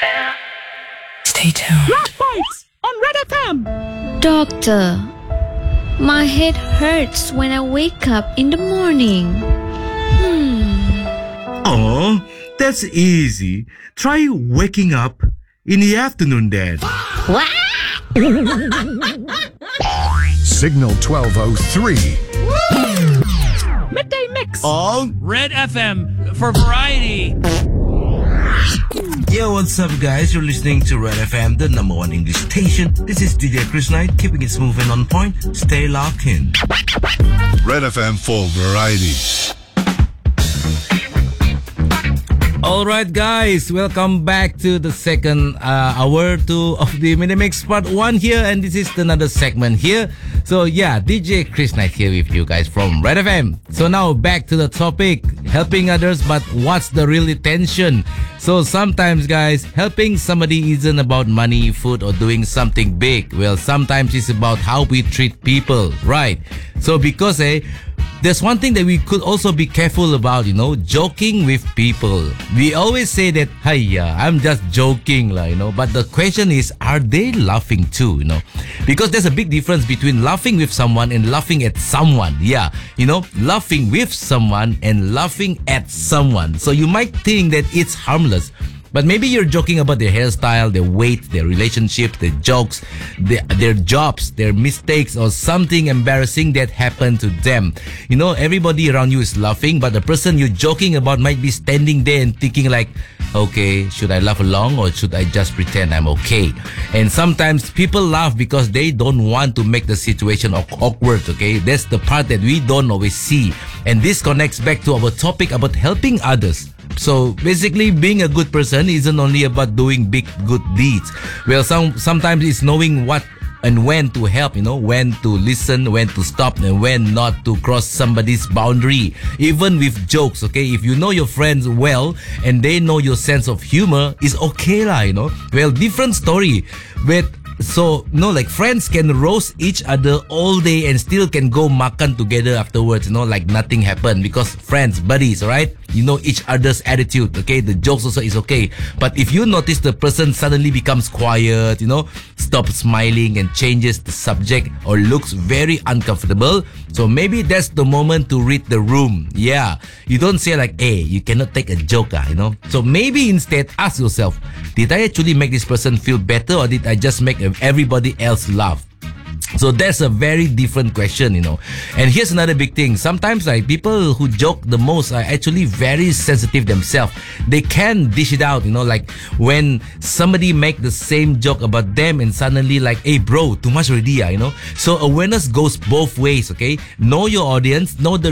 Stay tuned. Rock Bites on Red FM. Doctor, my head hurts when I wake up in the morning. Oh, that's easy. Try waking up in the afternoon then. What? Signal 1203. Midday Mix. On Red FM for variety. Yo, what's up, guys? You're listening to Red FM, the number one English station. This is DJ Chris Knight, keeping it smooth and on point. Stay locked in. Red FM for variety. Alright guys, welcome back to the second hour 2 of the Minimix part 1 here, and this is another segment here. So yeah, DJ Chris Knight here with you guys from Red FM. So now back to the topic, helping others, but what's the real intention? So sometimes guys, helping somebody isn't about money, food, or doing something big. Well, sometimes it's about how we treat people, right? So because there's one thing that we could also be careful about, joking with people. We always say that, hey, I'm just joking, but the question is, are they laughing too, Because there's a big difference between laughing with someone and laughing at someone. Yeah, laughing with someone and laughing at someone. So you might think that it's harmless. But maybe you're joking about their hairstyle, their weight, their relationships, their jokes, their jobs, their mistakes, or something embarrassing that happened to them. Everybody around you is laughing, but the person you're joking about might be standing there and thinking like, okay, should I laugh along or should I just pretend I'm okay? And sometimes people laugh because they don't want to make the situation awkward, okay? That's the part that we don't always see. And this connects back to our topic about helping others. So basically, being a good person isn't only about doing big good deeds. Well, sometimes it's knowing what and when to help, when to listen, when to stop, and when not to cross somebody's boundary. Even with jokes, okay? If you know your friends well and they know your sense of humor, it's okay lah, Well, different story. Like friends can roast each other all day and still can go makan together afterwards, like nothing happened, because friends, buddies, right? You know each other's attitude, okay? The jokes also is okay. But if you notice the person suddenly becomes quiet, stops smiling and changes the subject or looks very uncomfortable, so maybe that's the moment to read the room. Yeah, you don't say like, hey, you cannot take a joke, So maybe instead ask yourself, did I actually make this person feel better or did I just make everybody else laugh? So that's a very different question, And here's another big thing. Sometimes people who joke the most are actually very sensitive themselves. They can dish it out, like when somebody make the same joke about them and suddenly like, hey bro, too much already, So awareness goes both ways, okay? Know your audience, know the